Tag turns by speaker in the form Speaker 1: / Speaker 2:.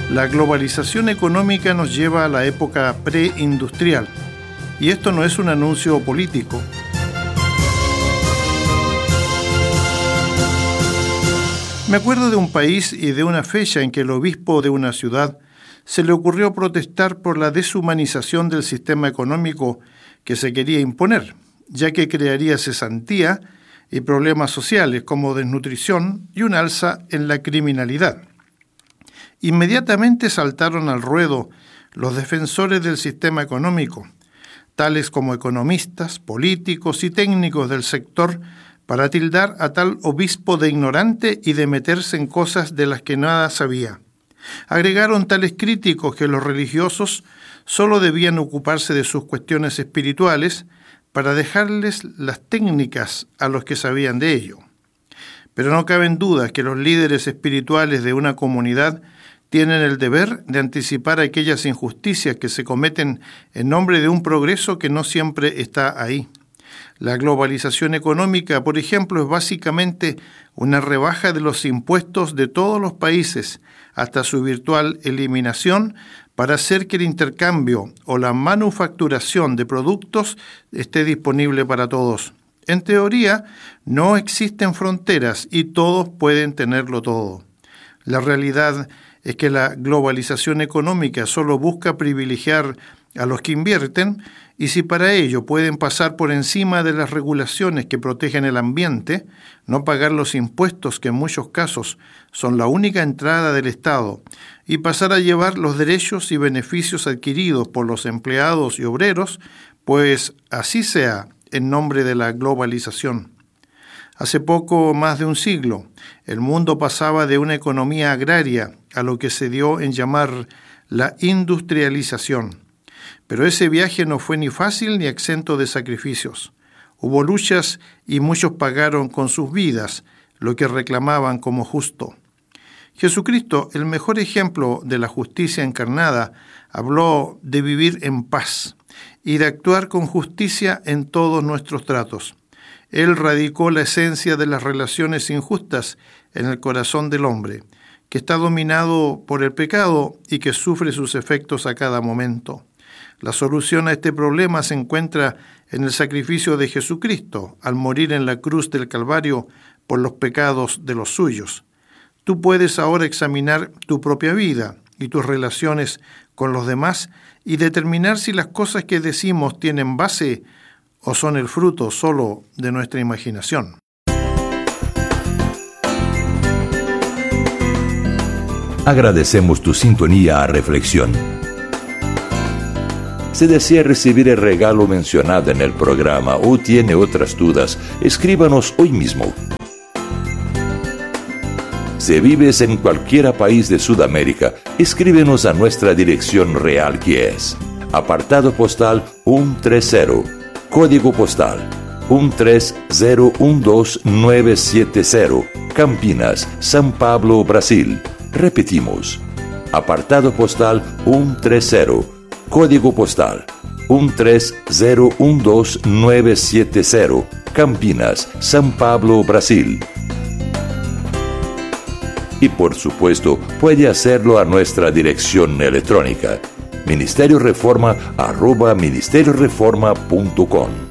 Speaker 1: La globalización económica nos lleva a la época preindustrial, y esto no es un anuncio político. Me acuerdo de un país y de una fecha en que el obispo de una ciudad se le ocurrió protestar por la deshumanización del sistema económico que se quería imponer, ya que crearía cesantía y problemas sociales como desnutrición y un alza en la criminalidad. Inmediatamente saltaron al ruedo los defensores del sistema económico, tales como economistas, políticos y técnicos del sector, para tildar a tal obispo de ignorante y de meterse en cosas de las que nada sabía. Agregaron tales críticos que los religiosos solo debían ocuparse de sus cuestiones espirituales para dejarles las técnicas a los que sabían de ello. Pero no caben dudas que los líderes espirituales de una comunidad tienen el deber de anticipar aquellas injusticias que se cometen en nombre de un progreso que no siempre está ahí. La globalización económica, por ejemplo, es básicamente una rebaja de los impuestos de todos los países hasta su virtual eliminación para hacer que el intercambio o la manufacturación de productos esté disponible para todos. En teoría, no existen fronteras y todos pueden tenerlo todo. La realidad es que la globalización económica solo busca privilegiar a los que invierten, y si para ello pueden pasar por encima de las regulaciones que protegen el ambiente, no pagar los impuestos que en muchos casos son la única entrada del Estado, y pasar a llevar los derechos y beneficios adquiridos por los empleados y obreros, pues así sea en nombre de la globalización. Hace poco más de un siglo, el mundo pasaba de una economía agraria a lo que se dio en llamar la industrialización. Pero ese viaje no fue ni fácil ni exento de sacrificios. Hubo luchas y muchos pagaron con sus vidas lo que reclamaban como justo. Jesucristo, el mejor ejemplo de la justicia encarnada, habló de vivir en paz y de actuar con justicia en todos nuestros tratos. Él radicó la esencia de las relaciones injustas en el corazón del hombre, que está dominado por el pecado y que sufre sus efectos a cada momento. La solución a este problema se encuentra en el sacrificio de Jesucristo, al morir en la cruz del Calvario por los pecados de los suyos. Tú puedes ahora examinar tu propia vida y tus relaciones con los demás y determinar si las cosas que decimos tienen base o son el fruto solo de nuestra imaginación.
Speaker 2: Agradecemos tu sintonía a Reflexión. Si desea recibir el regalo mencionado en el programa o tiene otras dudas, escríbanos hoy mismo. Si vives en cualquier país de Sudamérica, escríbenos a nuestra dirección real, que es apartado postal 130, código postal 13012970, Campinas, São Paulo, Brasil. Repetimos, apartado postal 130, código postal 13012970, Campinas, São Paulo, Brasil. Y por supuesto, puede hacerlo a nuestra dirección electrónica ministerioreforma@ministerioreforma.com.